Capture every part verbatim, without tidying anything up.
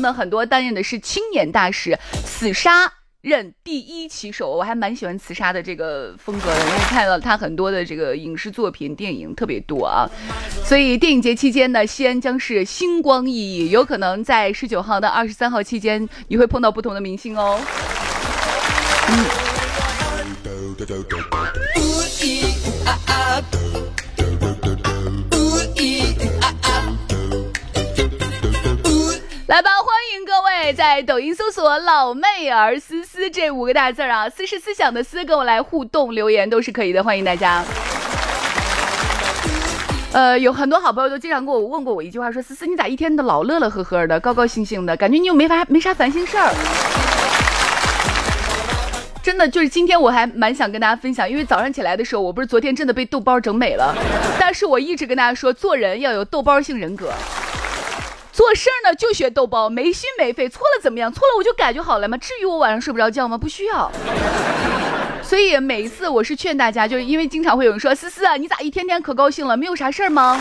呢，很多担任的是青年大使，刺杀任第一旗手。我还蛮喜欢刺杀的这个风格的，因为看到他很多的这个影视作品电影特别多啊，所以电影节期间呢，西安将是星光熠熠，有可能在十九号到二十三号期间你会碰到不同的明星哦。嗯来吧，欢迎各位在抖音搜索老妹儿思思这五个大字啊，思是思想的思，跟我来互动留言都是可以的，欢迎大家。呃，有很多好朋友都经常跟我问过我一句话，说思思你咋一天的老乐乐呵呵的，高高兴兴的，感觉你又没法没啥烦心事儿。真的就是今天我还蛮想跟大家分享，因为早上起来的时候，我不是昨天真的被豆包整美了，但是我一直跟大家说，做人要有豆包性人格。做事儿呢就学豆包，没心没肺，错了怎么样？错了我就改就好了吗？至于我晚上睡不着觉吗？不需要。所以每一次我是劝大家，就是因为经常会有人说，思思啊，你咋一天天可高兴了？没有啥事儿吗？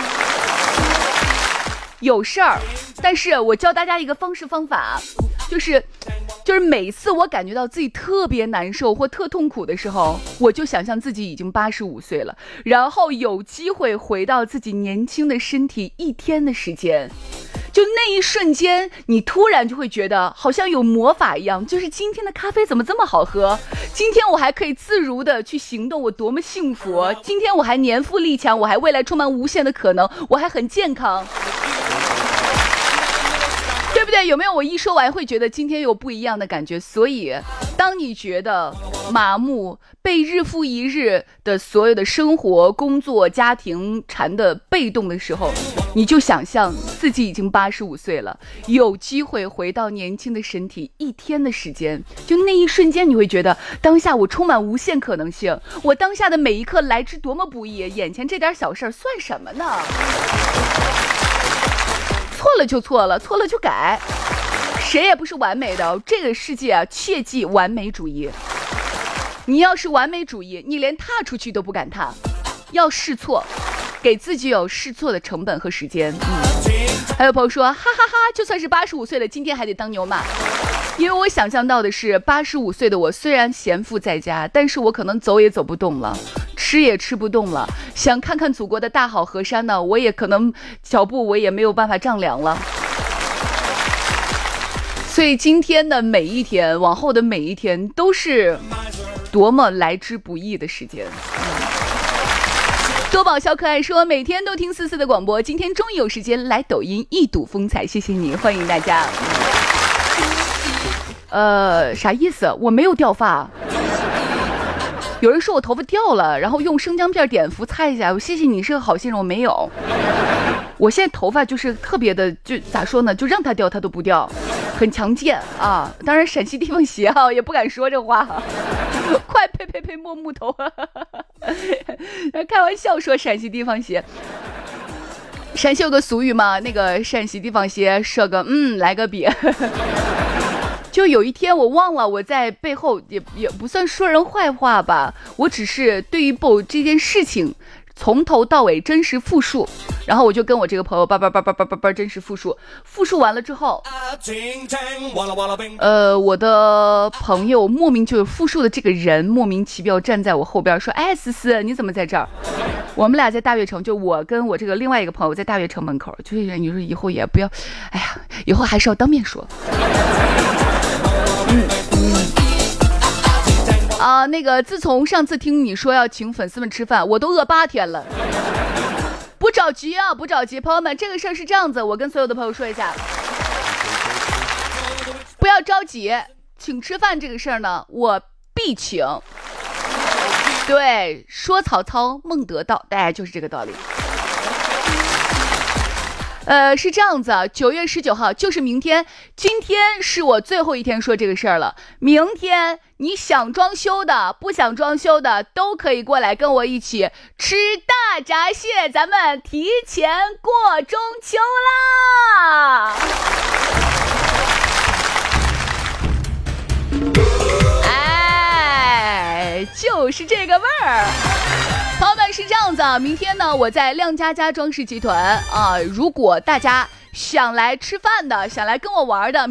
有事儿，但是我教大家一个方式方法，就是就是每次我感觉到自己特别难受或特痛苦的时候，我就想象自己已经八十五岁了，然后有机会回到自己年轻的身体一天的时间。就那一瞬间，你突然就会觉得好像有魔法一样，就是今天的咖啡怎么这么好喝？今天我还可以自如的去行动，我多么幸福！今天我还年富力强，我还未来充满无限的可能，我还很健康。对不对？有没有我一说完会觉得今天有不一样的感觉？所以当你觉得麻木，被日复一日的所有的生活工作家庭缠的被动的时候，你就想象自己已经八十五岁了，有机会回到年轻的身体一天的时间，就那一瞬间你会觉得当下我充满无限可能性，我当下的每一刻来之多么不易，眼前这点小事算什么呢？错了就错了，错了就改，谁也不是完美的。这个世界啊，切记完美主义。你要是完美主义，你连踏出去都不敢踏。要试错，给自己有试错的成本和时间。嗯，还有朋友说，哈哈哈，就算是八十五岁了，今天还得当牛马。因为我想象到的是，八十五岁的我虽然闲赋在家，但是我可能走也走不动了，吃也吃不动了，想看看祖国的大好河山呢，我也可能脚步我也没有办法丈量了。所以今天的每一天，往后的每一天，都是多么来之不易的时间。多宝小可爱说，每天都听思思的广播，今天终于有时间来抖音一睹风采，谢谢你，欢迎大家。呃，啥意思？我没有掉发。有人说我头发掉了，然后用生姜片碘伏擦一下，我谢谢你是个好心人，我没有。我现在头发就是特别的，就咋说呢，就让它掉它都不掉，很强健啊。当然陕西地方鞋啊，也不敢说这话。快呸呸呸，摸木头。开玩笑说陕西地方鞋。陕西有个俗语嘛，那个陕西地方鞋说个嗯来个比。就有一天我忘了，我在背后也也不算说人坏话吧，我只是对于不这件事情从头到尾真实复述，然后我就跟我这个朋友叭叭叭叭叭叭叭真实复述，复述完了之后，呃，我的朋友莫名就有复述的这个人莫名其妙站在我后边说，哎，思思你怎么在这儿？我们俩在大悦城，就我跟我这个另外一个朋友在大悦城门口，就是你说以后也不要，哎呀，以后还是要当面说。嗯嗯啊，那个自从上次听你说要请粉丝们吃饭，我都饿八天了。不着急啊，不着急，朋友们，这个事儿是这样子，我跟所有的朋友说一下，不要着急，请吃饭这个事儿呢，我必请。对，说曹操孟得道，大概就是这个道理。呃，是这样子啊，九月十九号就是明天，今天是我最后一天说这个事儿了。明天你想装修的，不想装修的，都可以过来跟我一起吃大闸蟹，咱们提前过中秋啦！哎，就是这个味儿。朋友们，是这样子啊，明天呢我在亮佳佳装饰集团啊，如果大家想来吃饭的，想来跟我玩的。